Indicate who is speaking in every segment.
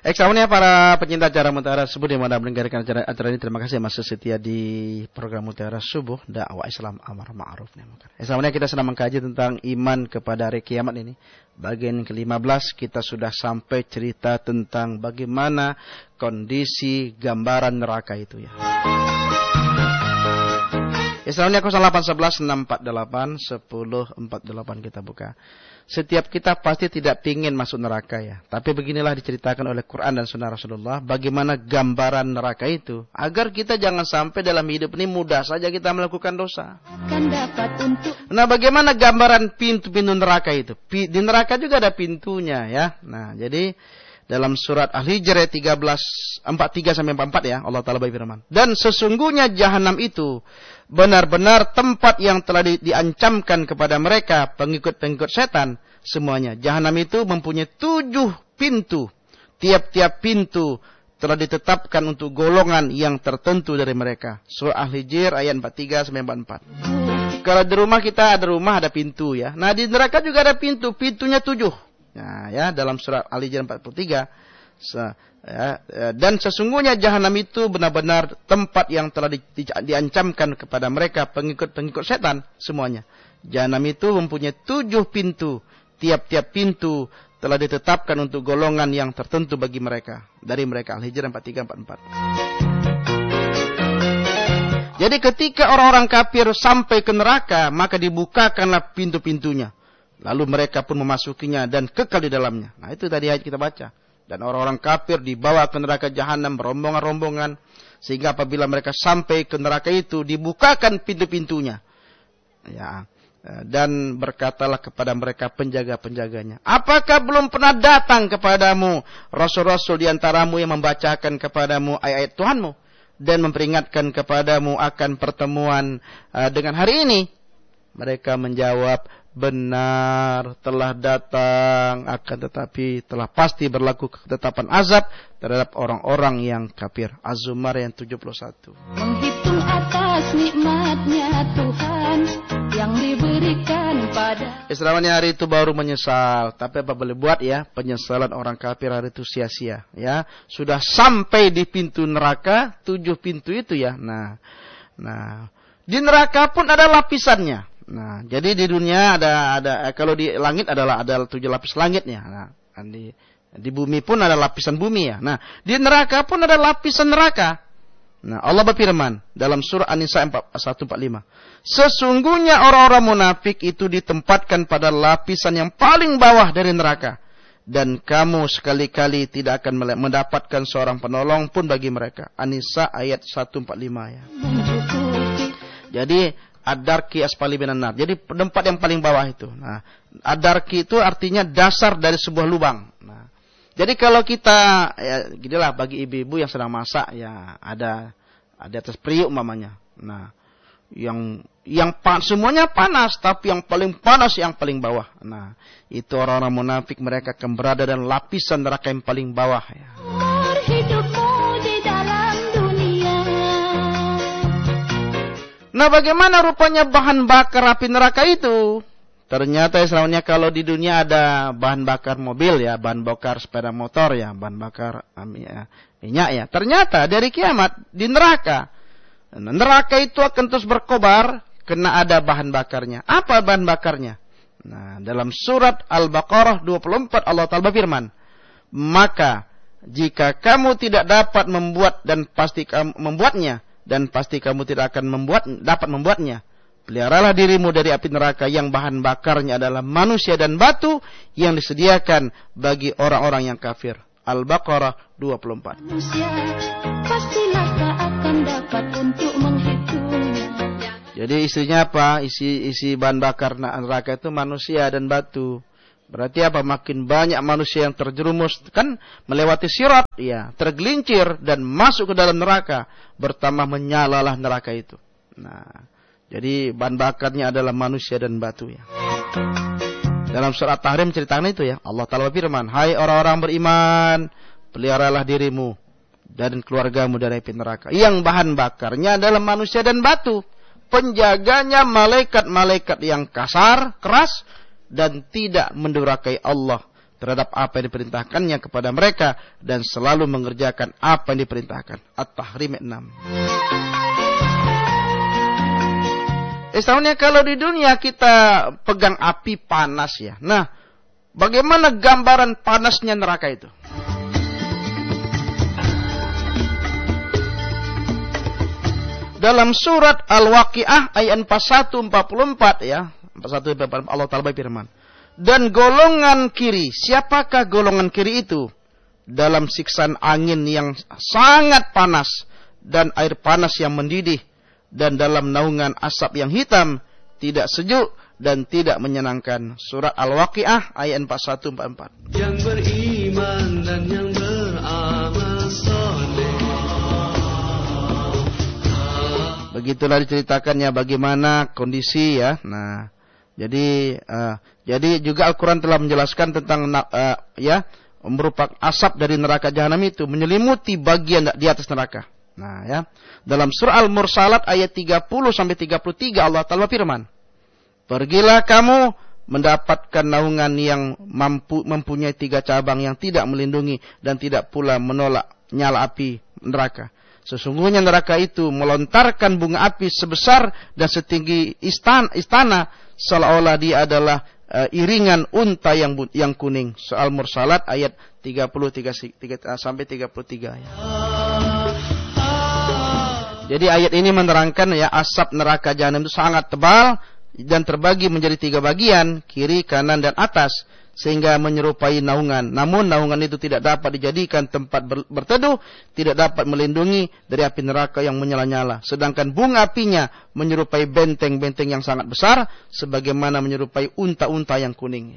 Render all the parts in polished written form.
Speaker 1: Eksamennya para pecinta acara Mutiara Subuh di mana mendengarkan acara ini. Terima kasih masih setia di program Mutiara Subuh dakwah Islam amar ma'ruf nahi munkar. Eksamennya kita sedang mengkaji tentang iman kepada hari kiamat ini. Bagian ke-15 kita sudah sampai cerita tentang bagaimana kondisi gambaran neraka itu ya. Eksamennya 0811 648 1048 kita buka. Setiap kita pasti tidak ingin masuk neraka ya. Tapi beginilah diceritakan oleh Quran dan Sunnah Rasulullah. Bagaimana gambaran neraka itu. Agar kita jangan sampai dalam hidup ini mudah saja kita melakukan dosa. Nah bagaimana gambaran pintu-pintu neraka itu. Di neraka juga ada pintunya ya. Nah jadi dalam surat Al-Hijr ayat 43-44 ya. Allah Ta'ala berfirman. Dan sesungguhnya jahanam itu benar-benar tempat yang telah diancamkan kepada mereka pengikut-pengikut setan semuanya. Jahanam itu mempunyai 7 pintu. Tiap-tiap pintu telah ditetapkan untuk golongan yang tertentu dari mereka. Surah Al-Hijr ayat 43-44. Kalau di rumah kita ada pintu ya. Nah di neraka juga ada pintu. Pintunya 7. Nah, ya dalam surat Al-Hijr 43 dan sesungguhnya jahanam itu benar-benar tempat yang telah diancamkan kepada mereka pengikut-pengikut setan semuanya. Jahanam itu mempunyai 7 pintu. Tiap-tiap pintu telah ditetapkan untuk golongan yang tertentu bagi mereka. Dari mereka Al-Hijr 43-44. Jadi ketika orang-orang kafir sampai ke neraka, maka dibukakanlah pintu-pintunya. Lalu mereka pun memasukinya dan kekal di dalamnya. Nah itu tadi ayat kita baca. Dan orang-orang kafir dibawa ke neraka jahanam berombongan-rombongan. Sehingga apabila mereka sampai ke neraka itu dibukakan pintu-pintunya. Ya. Dan berkatalah kepada mereka penjaga-penjaganya. Apakah belum pernah datang kepadamu rasul-rasul di antaramu yang membacakan kepadamu ayat-ayat Tuhanmu. Dan memperingatkan kepadamu akan pertemuan dengan hari ini. Mereka menjawab, benar telah datang, akan tetapi telah pasti berlaku ketetapan azab terhadap orang-orang yang kafir. Az-Zumar yang 71.
Speaker 2: Menghitung atas nikmatnya Tuhan yang diberikan pada.
Speaker 1: Istilahnya hari itu baru menyesal, tapi apa boleh buat ya, penyesalan orang kafir hari itu sia-sia ya. Sudah sampai di pintu neraka, 7 pintu itu ya. Nah, di neraka pun ada lapisannya. Nah, jadi di dunia ada kalau di langit ada 7 lapis langitnya. Nah, di bumi pun ada lapisan bumi ya. Nah, di neraka pun ada lapisan neraka. Nah, Allah berfirman dalam surah An-Nisa 145. Sesungguhnya orang-orang munafik itu ditempatkan pada lapisan yang paling bawah dari neraka. Dan kamu sekali-kali tidak akan mendapatkan seorang penolong pun bagi mereka. An-Nisa ayat 145 ya. Jadi ad-darki asfali minan nar. Jadi tempat yang paling bawah itu. Nah, ad-darki itu artinya dasar dari sebuah lubang. Nah, jadi kalau kita ya ginilah bagi ibu-ibu yang sedang masak ya ada atas periuk umpamanya. Nah, yang semuanya panas tapi yang paling panas yang paling bawah. Nah, itu orang-orang munafik, mereka akan berada dalam lapisan neraka yang paling bawah ya. Nah bagaimana rupanya bahan bakar api neraka itu? Ternyata istilahnya kalau di dunia ada bahan bakar mobil ya, bahan bakar sepeda motor ya, bahan bakar minyak ya. Ternyata dari kiamat di neraka. Neraka itu akan terus berkobar karena ada bahan bakarnya. Apa bahan bakarnya? Nah dalam surat Al-Baqarah 24 Allah Ta'ala berfirman. Maka jika kamu tidak dapat membuat dan pasti kamu membuatnya. Dan pasti kamu tidak akan dapat membuatnya. Peliharalah dirimu dari api neraka yang bahan bakarnya adalah manusia dan batu yang disediakan bagi orang-orang yang kafir. Al-Baqarah 24.
Speaker 2: Manusia pastilah tak akan dapat untuk menghitungnya.
Speaker 1: Jadi isinya apa? Isi bahan bakar neraka itu manusia dan batu. Berarti apa? Makin banyak manusia yang terjerumus kan melewati sirat, ya, tergelincir dan masuk ke dalam neraka, bertambah menyalalah neraka itu. Nah, jadi bahan bakarnya adalah manusia dan batu ya. Dalam surat Tahrim ceritakan itu ya. Allah Ta'ala berfirman, "Hai orang-orang beriman, peliharalah dirimu dan keluargamu dari api neraka." Yang bahan bakarnya adalah manusia dan batu. Penjaganya malaikat-malaikat yang kasar, keras dan tidak mendurhakai Allah. terhadap apa yang diperintahkannya kepada mereka dan selalu mengerjakan apa yang diperintahkan. At-Tahrim 6. Istilahnya kalau di dunia kita pegang api panas ya. Nah, bagaimana gambaran panasnya neraka itu? Dalam surat Al-Waqiah ayat 41-44 ya. 41-44 Allah Ta'ala berfirman. Dan golongan kiri, siapakah golongan kiri itu? Dalam siksaan angin yang sangat panas dan air panas yang mendidih dan dalam naungan asap yang hitam, tidak sejuk dan tidak menyenangkan. Surat Al-Waqiah ayat 41-44. Yang beriman dan yang beramal saleh. Begitulah diceritakannya bagaimana kondisi ya. Nah, jadi juga Al-Quran telah menjelaskan tentang merupakan asap dari neraka jahanam itu menyelimuti bagian di atas neraka. Nah, ya. Dalam surah Al-Mursalat ayat 30-33 Allah Ta'ala firman, pergilah kamu mendapatkan naungan yang mempunyai 3 cabang yang tidak melindungi dan tidak pula menolak nyala api neraka. Sesungguhnya neraka itu melontarkan bunga api sebesar dan setinggi istana seolah-olah dia adalah iringan unta yang kuning. Soal Mursalat ayat 33 sampai 33 ya. Jadi ayat ini menerangkan ya asap neraka jahanam itu sangat tebal dan terbagi menjadi 3 bagian, kiri, kanan dan atas, sehingga menyerupai naungan. Namun naungan itu tidak dapat dijadikan tempat berteduh, tidak dapat melindungi dari api neraka yang menyala-nyala. Sedangkan bunga apinya menyerupai benteng-benteng yang sangat besar, sebagaimana menyerupai unta-unta yang kuning.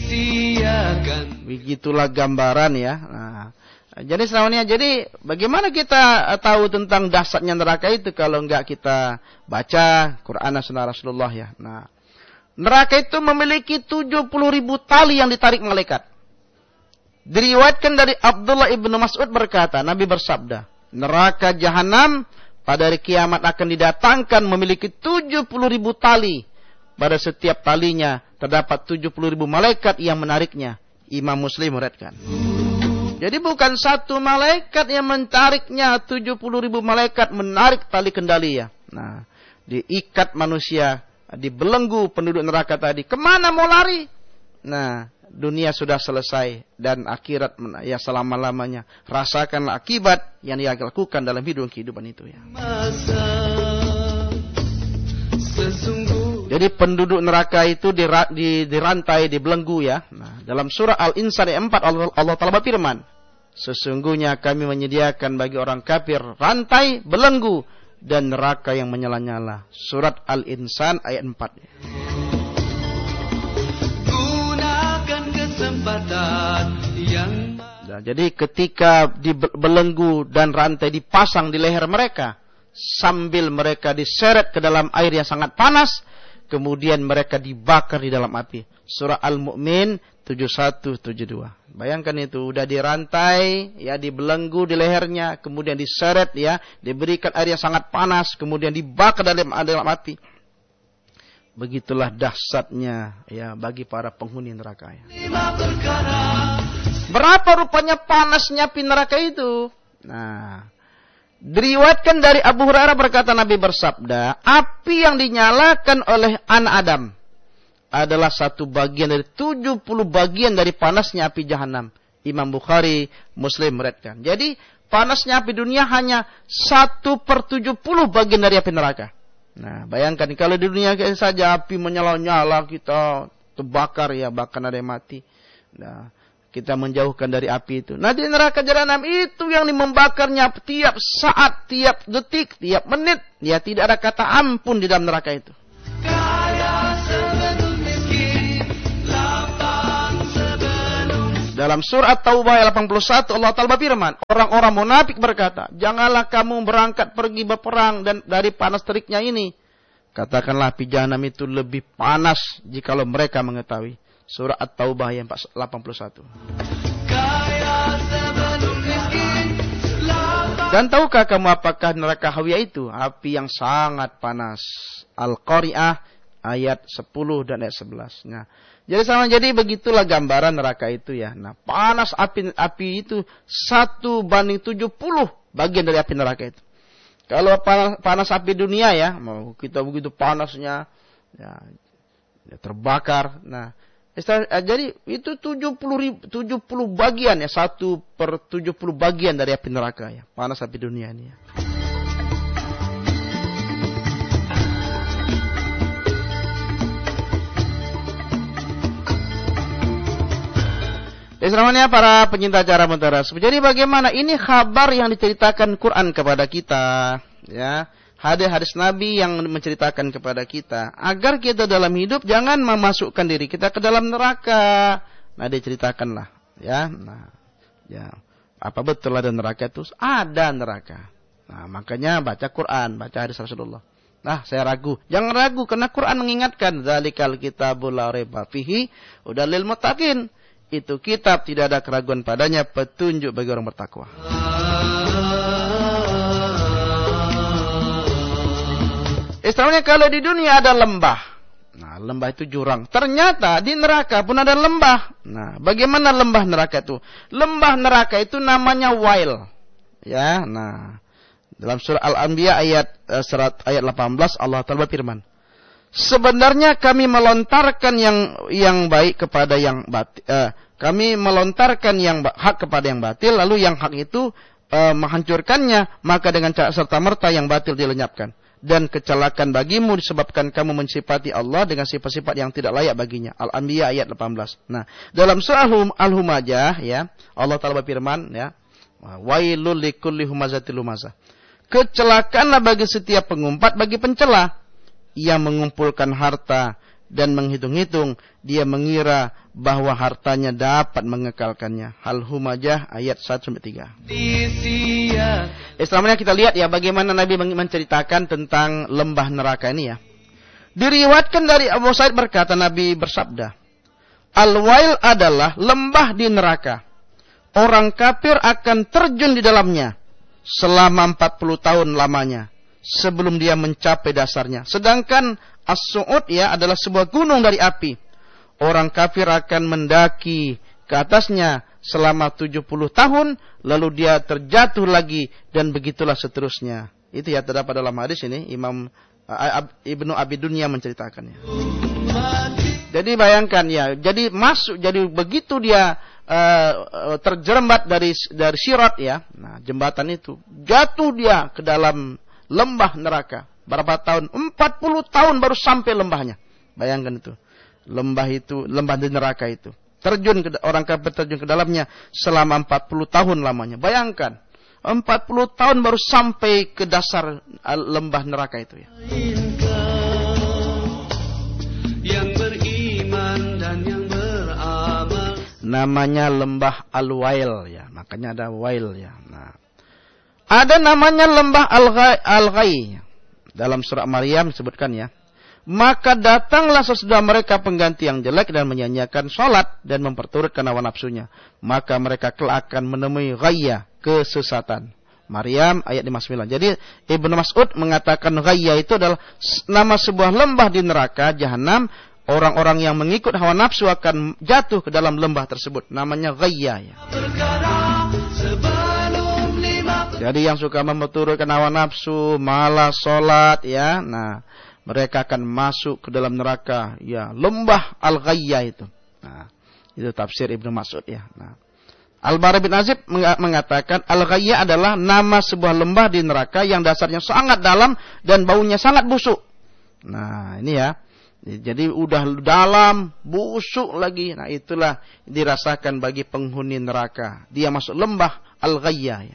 Speaker 1: Begitulah gambaran ya. Nah, jadi bagaimana kita tahu tentang dahsyatnya neraka itu kalau enggak kita baca Quran dan Sunnah Rasulullah ya. Nah, neraka itu memiliki 70.000 tali yang ditarik malaikat. Diriwayatkan dari Abdullah ibnu Mas'ud berkata, Nabi bersabda, neraka jahanam pada hari kiamat akan didatangkan memiliki 70.000 tali. Pada setiap talinya terdapat 70.000 malaikat yang menariknya. Imam Muslim meriwayatkan. Jadi bukan satu malaikat yang mentariknya, 70.000 malaikat menarik tali kendali ya. Nah, diikat manusia, dibelenggu penduduk neraka tadi. Kemana mau lari? Nah, dunia sudah selesai dan akhirat ya selama-lamanya. Rasakanlah akibat yang dia lakukan dalam kehidupan itu ya. Jadi penduduk neraka itu dirantai, dibelenggu ya. Nah, dalam surah Al-Insan ayat 4 Allah Ta'ala berfirman, sesungguhnya kami menyediakan bagi orang kafir rantai, belenggu dan neraka yang menyala-nyala. Surat Al-Insan ayat 4. Gunakan kesempatan yang jadi ketika dibelenggu dan rantai dipasang di leher mereka, sambil mereka diseret ke dalam air yang sangat panas, kemudian mereka dibakar di dalam api. Surah Al-Mu'min 71-72. Bayangkan itu, udah dirantai, ya dibelenggu di lehernya, kemudian diseret ya, diberikan air yang sangat panas, kemudian dibakar dalam api. Begitulah dahsyatnya ya bagi para penghuni neraka ya. Berapa rupanya panasnya api neraka itu? Nah, diriwayatkan dari Abu Hurairah berkata Nabi bersabda, api yang dinyalakan oleh anak Adam adalah satu bagian dari 70 bagian dari panasnya api jahanam. Imam Bukhari, Muslim meriwayatkan. Jadi panasnya api dunia hanya 1/70 bagian dari api neraka. Nah, bayangkan kalau di dunia saja api menyala-nyala, kita terbakar ya, bahkan ada yang mati. Nah, kita menjauhkan dari api itu. Nah, di neraka jahanam itu yang membakarnya tiap saat, tiap detik, tiap menit. Ya, tidak ada kata ampun di dalam neraka itu. Dalam surah At-Taubah ayat 81 Allah Ta'ala berfirman, orang-orang munafik berkata, janganlah kamu berangkat pergi berperang dan dari panas teriknya ini. Katakanlah api jahanam itu lebih panas jikalau mereka mengetahui. Surah At-Taubah ayat 81. Dan tahukah kamu apakah neraka Hawiyah itu? Api yang sangat panas. Al-Qari'ah ayat 10 dan ayat 11. Nah, jadi begitulah gambaran neraka itu ya. Nah, panas api itu 1:70 bagian dari api neraka itu. Kalau panas api dunia ya, mau kita begitu panasnya ya terbakar. Nah, jadi itu 70 bagian ya, 1/70 bagian dari api neraka ya, panas api dunia ini ya. Selamanya para pencinta acara Muntaras. Jadi bagaimana ini kabar yang diceritakan Quran kepada kita, ya. Hadis-hadis Nabi yang menceritakan kepada kita agar kita dalam hidup jangan memasukkan diri kita ke dalam neraka. Nah, diceritakanlah, ya. Nah, ya. Apa betul ada neraka itu? Ada neraka. Nah, makanya baca Quran, baca hadis Rasulullah. Nah, saya ragu. Jangan ragu karena Quran mengingatkan, "Dzalikal kitabul la raiba fihi hudal lil muttaqin." Itu kitab tidak ada keraguan padanya, petunjuk bagi orang bertakwa. Istilahnya kalau di dunia ada lembah. Nah, lembah itu jurang. Ternyata di neraka pun ada lembah. Nah, bagaimana lembah neraka itu? Lembah neraka itu namanya wail. Ya, nah. Dalam surah Al-Anbiya ayat 18 Allah Ta'ala berfirman, sebenarnya kami melontarkan yang baik kepada yang batil. Kami melontarkan yang hak kepada yang batil, lalu yang hak itu menghancurkannya, maka dengan serta merta yang batil dilenyapkan. Dan kecelakaan bagimu disebabkan kamu mensifati Allah dengan sifat-sifat yang tidak layak baginya. Al-Anbiya ayat 18. Nah, dalam surah Al-Humajah ya, Allah Ta'ala berfirman ya, wailul likulli humazatil lumazah. Kecelakaanlah bagi setiap pengumpat, bagi pencela yang mengumpulkan harta dan menghitung-hitung, dia mengira bahwa hartanya dapat mengekalkannya. Al-Humajah ayat 1-3. Selanjutnya kita lihat ya bagaimana Nabi menceritakan tentang lembah neraka ini ya. Diriwayatkan dari Abu Sa'id berkata, Nabi bersabda, Al-Wail adalah lembah di neraka. Orang kafir akan terjun di dalamnya selama 40 tahun lamanya sebelum dia mencapai dasarnya. Sedangkan As-Su'ud ya adalah sebuah gunung dari api. Orang kafir akan mendaki ke atasnya selama 70 tahun, lalu dia terjatuh lagi dan begitulah seterusnya. Itu ya terdapat dalam hadis ini Imam Ibnu Abi Dunya menceritakannya. Jadi bayangkan ya, jadi begitu dia terjerembat dari sirat ya. Nah, jembatan itu jatuh dia ke dalam lembah neraka. Berapa tahun? 40 tahun baru sampai lembahnya. Bayangkan itu. Lembah di neraka itu. Orang kafir terjun ke dalamnya selama 40 tahun lamanya. Bayangkan. 40 tahun baru sampai ke dasar lembah neraka itu ya. Yang beriman dan yang beramal. Namanya lembah Al-Wail ya. Makanya ada Wail ya. Nah. Ada namanya lembah Al-Ghai. Dalam surah Maryam disebutkan ya. Maka datanglah sesudah mereka pengganti yang jelek dan menyanyiakan salat dan memperturutkan hawa nafsunya. Maka mereka kelak akan menemui ghayya, kesesatan. Maryam ayat 59. Jadi Ibnu Mas'ud mengatakan ghayya itu adalah nama sebuah lembah di neraka jahanam. Orang-orang yang mengikut hawa nafsu akan jatuh ke dalam lembah tersebut. Namanya ghayya ya. Jadi yang suka memperturutkan hawa nafsu, malas salat ya. Nah, mereka akan masuk ke dalam neraka ya, lembah Al-Ghayya itu. Nah, itu tafsir Ibnu Mas'ud ya. Nah, Al-Bara bin Azib mengatakan Al-Ghayya adalah nama sebuah lembah di neraka yang dasarnya sangat dalam dan baunya sangat busuk. Nah, ini ya. Jadi udah dalam, busuk lagi. Nah, itulah dirasakan bagi penghuni neraka. Dia masuk lembah Al-Ghayya ya.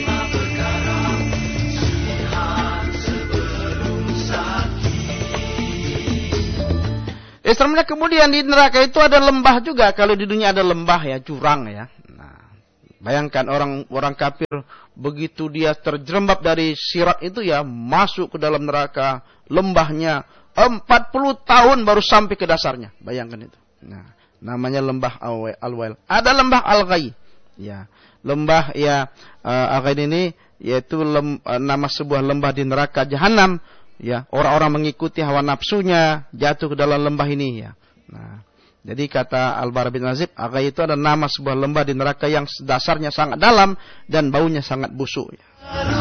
Speaker 1: Selanjutnya kemudian di neraka itu ada lembah juga. Kalau di dunia ada lembah ya, jurang ya. Nah, bayangkan orang kafir begitu dia terjerembab dari sirat itu ya, masuk ke dalam neraka, lembahnya 40 tahun baru sampai ke dasarnya. Bayangkan itu. Nah, namanya lembah Al-Wail. Ada lembah Al-Ghai. Ya, lembah ya Al-Ghai ini yaitu nama sebuah lembah di neraka jahanam ya, orang-orang mengikuti hawa nafsunya, jatuh ke dalam lembah ini ya. Nah, jadi kata Al-Bara bin Azib, Aghay itu ada nama sebuah lembah di neraka yang dasarnya sangat dalam dan baunya sangat busuk ya.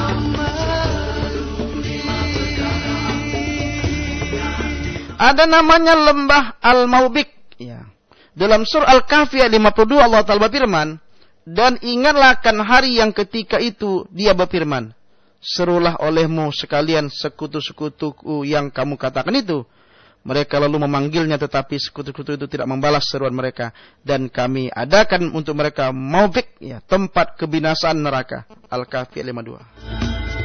Speaker 1: Ada namanya lembah Al-Maubik ya. Dalam surah Al-Kahfi ayat 52 Allah Ta'ala berfirman, dan ingatlah akan hari yang ketika itu dia berfirman, serulah olehmu sekalian sekutu-sekutuku yang kamu katakan itu. Mereka lalu memanggilnya tetapi sekutu-sekutu itu tidak membalas seruan mereka. Dan kami adakan untuk mereka Maubik ya, tempat kebinasaan neraka. Al-Kahfi ayat 52.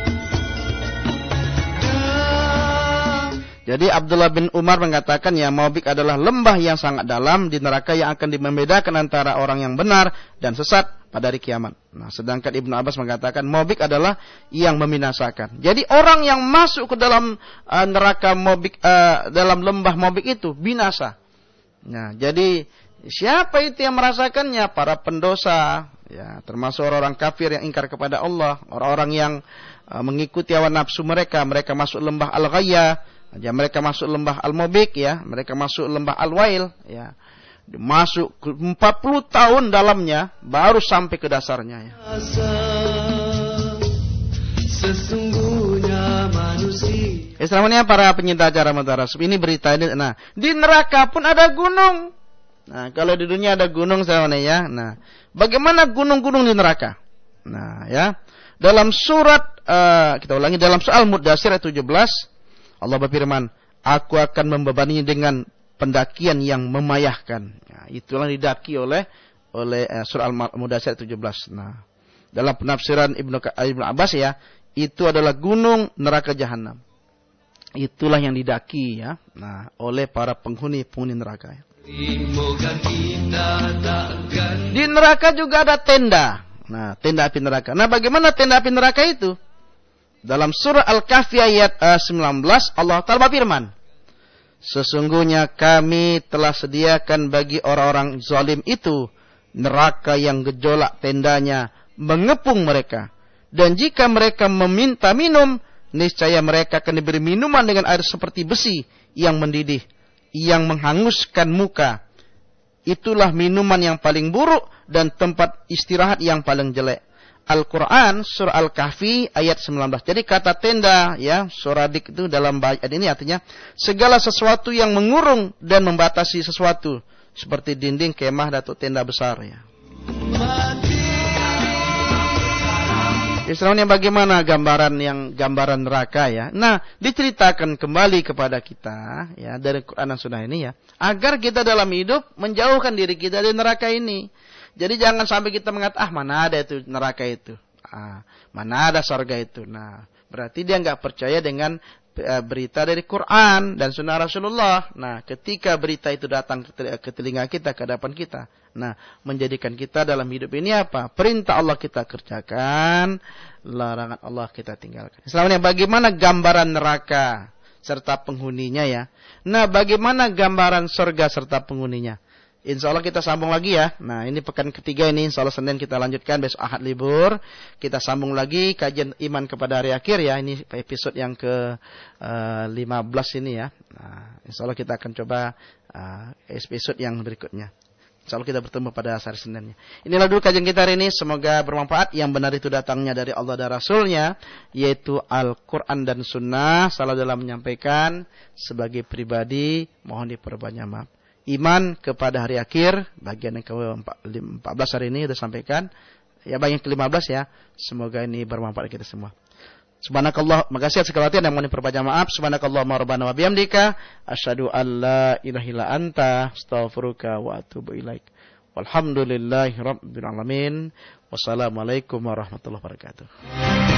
Speaker 1: Jadi Abdullah bin Umar mengatakan ya, Maubik adalah lembah yang sangat dalam di neraka yang akan membedakan antara orang yang benar dan sesat pada hari kiamat. Nah, sedangkan Ibnu Abbas mengatakan Maubik adalah yang membinasakan. Jadi orang yang masuk ke dalam neraka Maubik, dalam lembah Maubik itu binasa. Nah, jadi siapa itu yang merasakannya? Para pendosa, ya, termasuk orang-orang kafir yang ingkar kepada Allah, orang-orang yang mengikuti hawa nafsu mereka masuk lembah Al-Ghayya. Ya, mereka masuk lembah Al-Maubik ya, mereka masuk lembah Al-Wail ya. Masuk 40 tahun dalamnya baru sampai ke dasarnya ya. Sesungguhnya manusia. Islamnya para penyinta acara Madarasub, ini berita ini. Nah, di neraka pun ada gunung. Nah, kalau di dunia ada gunung sebenarnya ya. Nah, bagaimana gunung-gunung di neraka? Nah, ya. Dalam surat kita ulangi, dalam surah Al-Mudaththir ayat 17 Allah berfirman, aku akan membebaninya dengan pendakian yang memayahkan. Nah, itulah didaki oleh surah Al-Mudaththir 17. Nah, dalam penafsiran Ibnu Abbas ya, itu adalah gunung neraka jahanam. Itulah yang didaki ya, nah, oleh para penghuni neraka ya. Di neraka juga ada tenda. Nah, tenda api neraka. Nah, bagaimana tenda api neraka itu? Dalam surah Al-Kahfi ayat 19 Allah Ta'ala berfirman, sesungguhnya kami telah sediakan bagi orang-orang zalim itu neraka yang gejolak tendanya mengepung mereka. Dan jika mereka meminta minum, niscaya mereka akan diberi minuman dengan air seperti besi yang mendidih, yang menghanguskan muka. Itulah minuman yang paling buruk dan tempat istirahat yang paling jelek. Al-Quran surah Al-Kahfi ayat 19. Jadi kata tenda ya, suradik itu dalam ayat ini artinya segala sesuatu yang mengurung dan membatasi sesuatu seperti dinding, kemah atau tenda besar ya. Istilahnya bagaimana gambaran neraka ya. Nah, diceritakan kembali kepada kita ya dari Quran dan Sunnah ini ya, agar kita dalam hidup menjauhkan diri kita dari neraka ini. Jadi jangan sampai kita mengatakan, mana ada itu neraka itu. Mana ada surga itu. Nah, berarti dia enggak percaya dengan berita dari Quran dan Sunnah Rasulullah. Nah, ketika berita itu datang ke telinga kita, ke hadapan kita. Nah, menjadikan kita dalam hidup ini apa? Perintah Allah kita kerjakan, larangan Allah kita tinggalkan. Selanjutnya, bagaimana gambaran neraka serta penghuninya ya. Nah, bagaimana gambaran surga serta penghuninya? Insya Allah kita sambung lagi ya. Nah, ini pekan ketiga ini. Insya Allah Senin kita lanjutkan. Besok Ahad libur. Kita sambung lagi kajian iman kepada hari akhir ya. Ini episode yang ke-15 ini ya. Nah, insya Allah kita akan coba episode yang berikutnya. Insya Allah kita bertemu pada hari Seninnya. Inilah dulu kajian kita hari ini. Semoga bermanfaat. Yang benar itu datangnya dari Allah dan Rasulnya. Yaitu Al-Quran dan Sunnah. Salah dalam menyampaikan. Sebagai pribadi mohon diperbanyak maaf. Iman kepada hari akhir, bagian yang ke-14 hari ini sudah sampaikan. Ya, bagian ke-15 ya. Semoga ini bermanfaat kita semua. Subhanakallah, makasih atas segala hati yang mohon diperbanyak maaf. Subhanakallahumma rabbana wa bihamdika, asyhadu an la ilaha illa anta, astaghfiruka wa atubu ilaik. Walhamdulillahi rabbil alamin. Wassalamualaikum warahmatullahi wabarakatuh.